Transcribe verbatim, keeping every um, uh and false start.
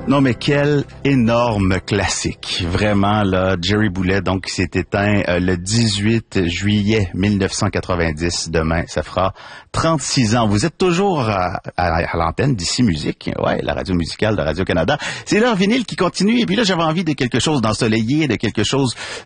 Non, mais quel énorme classique. Vraiment, là, Jerry Boulet, donc, qui s'est éteint euh, le dix-huit juillet mille neuf cent quatre-vingt-dix. Demain, ça fera trente-six ans. Vous êtes toujours à, à, à l'antenne d'Ici Musique, ouais, la radio musicale de Radio-Canada. C'est l'heure vinyle qui continue. Et puis là, j'avais envie de quelque chose d'ensoleillé, de quelque chose